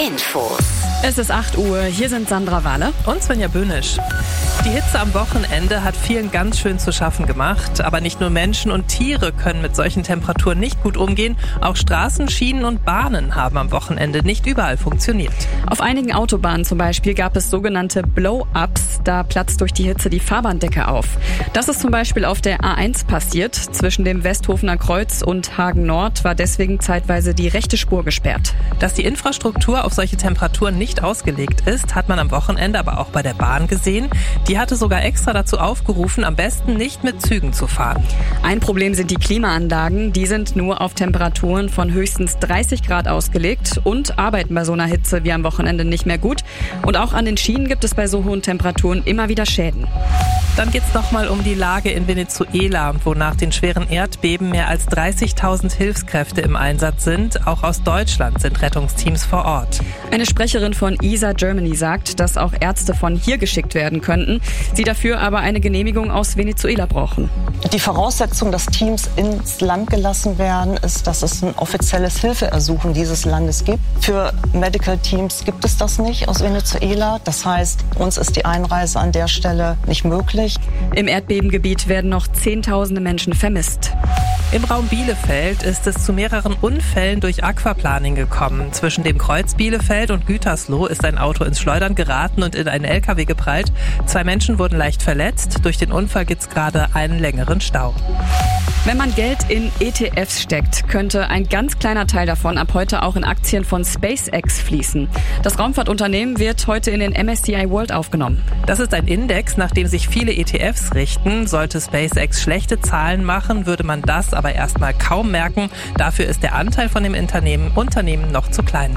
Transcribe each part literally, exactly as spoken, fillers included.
Infos. Es ist acht Uhr, hier sind Sandra Wahle und Svenja Böhnisch. Die Hitze am Wochenende hat vielen ganz schön zu schaffen gemacht. Aber nicht nur Menschen und Tiere können mit solchen Temperaturen nicht gut umgehen. Auch Straßen, Schienen und Bahnen haben am Wochenende nicht überall funktioniert. Auf einigen Autobahnen zum Beispiel gab es sogenannte Blow-ups. Da platzt durch die Hitze die Fahrbahndecke auf. Das ist zum Beispiel auf der A eins passiert. Zwischen dem Westhofener Kreuz und Hagen Nord war deswegen zeitweise die rechte Spur gesperrt. Dass die Infrastruktur auf solche Temperaturen nicht ausgelegt ist, hat man am Wochenende aber auch bei der Bahn gesehen. Die hatte sogar extra dazu aufgerufen, am besten nicht mit Zügen zu fahren. Ein Problem sind die Klimaanlagen. Die sind nur auf Temperaturen von höchstens dreißig Grad ausgelegt und arbeiten bei so einer Hitze wie am Wochenende nicht mehr gut. Und auch an den Schienen gibt es bei so hohen Temperaturen immer wieder Schäden. Dann geht's nochmal um die Lage in Venezuela, wo nach den schweren Erdbeben mehr als dreißigtausend Hilfskräfte im Einsatz sind. Auch aus Deutschland sind Rettungsteams vor Ort. Eine Sprecherin von E S A Germany sagt, dass auch Ärzte von hier geschickt werden könnten, sie dafür aber eine Genehmigung aus Venezuela brauchen. Die Voraussetzung, dass Teams ins Land gelassen werden, ist, dass es ein offizielles Hilfeersuchen dieses Landes gibt. Für Medical Teams gibt es das nicht aus Venezuela. Das heißt, uns ist die Einreise an der Stelle nicht möglich. Im Erdbebengebiet werden noch Zehntausende Menschen vermisst. Im Raum Bielefeld ist es zu mehreren Unfällen durch Aquaplaning gekommen. Zwischen dem Kreuz Bielefeld und Gütersloh ist ein Auto ins Schleudern geraten und in einen L K W geprallt. Zwei Menschen wurden leicht verletzt. Durch den Unfall gibt es gerade einen längeren Stau. Wenn man Geld in E T Fs steckt, könnte ein ganz kleiner Teil davon ab heute auch in Aktien von SpaceX fließen. Das Raumfahrtunternehmen wird heute in den M S C I World aufgenommen. Das ist ein Index, nach dem sich viele E T Fs richten. Sollte SpaceX schlechte Zahlen machen, würde man das aber erstmal kaum merken. Dafür ist der Anteil von dem Unternehmen, Unternehmen noch zu klein.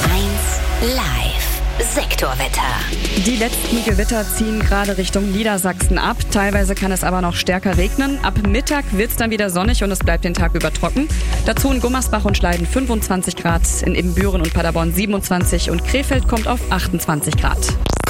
eins Live. Sektorwetter. Die letzten Gewitter ziehen gerade Richtung Niedersachsen ab. Teilweise kann es aber noch stärker regnen. Ab Mittag wird es dann wieder sonnig und es bleibt den Tag über trocken. Dazu in Gummersbach und Schleiden fünfundzwanzig Grad, in Ibbenbüren und Paderborn siebenundzwanzig und Krefeld kommt auf achtundzwanzig Grad.